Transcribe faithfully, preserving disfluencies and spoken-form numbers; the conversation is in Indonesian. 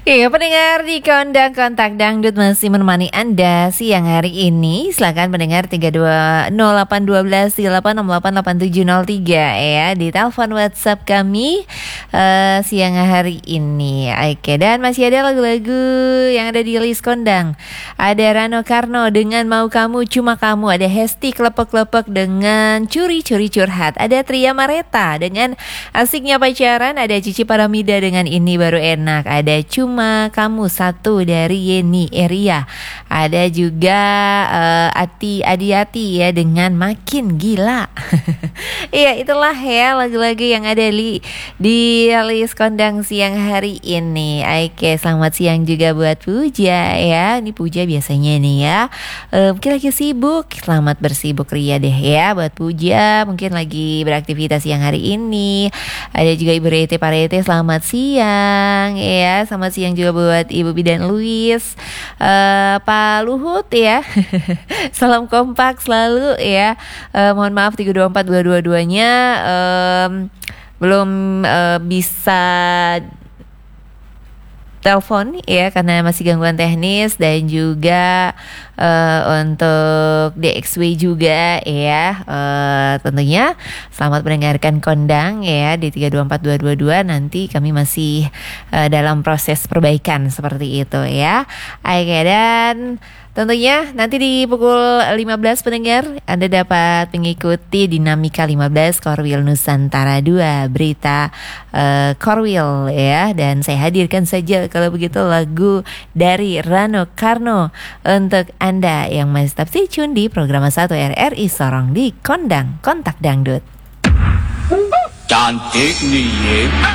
Iya, pendengar di Kondang Kontak Dangdut masih menemani Anda siang hari ini. Silakan pendengar tiga dua nol delapan satu dua tiga delapan enam delapan delapan tujuh nol tiga ya di telepon WhatsApp kami uh, siang hari ini. Oke, dan masih ada lagu-lagu yang ada di list Kondang. Ada Rano Karno dengan Mau Kamu Cuma Kamu, ada Hesti Klepek-Klepek dengan Curi-Curi Curhat, ada Tria Mareta dengan Asiknya Pacaran, ada Cici Paramida dengan Ini Baru Enak, ada Cuma Kamu Satu dari Yeni Eria, ada juga uh, Ati Adiati ya dengan Makin Gila. Iya, itulah ya lagu-lagu yang ada di di list Kondang siang hari ini. Oke, selamat siang juga buat Puja ya. Ini Puja biasanya nih ya uh, mungkin lagi sibuk. Selamat bersibuk ria deh ya buat Puja, mungkin lagi beraktivitas siang hari ini. Ada juga Ibu Rete Parete, selamat siang ya. Selamat siang juga buat Ibu Bidan Luis, uh, Pak Luhut ya. Salam kompak selalu ya. Uh, mohon maaf tiga dua empat dua dua duanya um, belum uh, bisa telepon ya karena masih gangguan teknis, dan juga uh, untuk D X W juga ya. Uh, tentunya selamat mendengarkan Kondang ya di tiga dua empat dua dua dua. Nanti kami masih uh, dalam proses perbaikan seperti itu ya. Oke, dan tentunya nanti di pukul lima belas pendengar Anda dapat mengikuti Dinamika lima belas Korwil Nusantara dua, berita uh, Korwil ya. Dan saya hadirkan saja kalau begitu lagu dari Rano Karno untuk Anda yang masih tetap stay tune di program satu R R I Sorong di Kondang Kontak Dangdut. Cantik nih.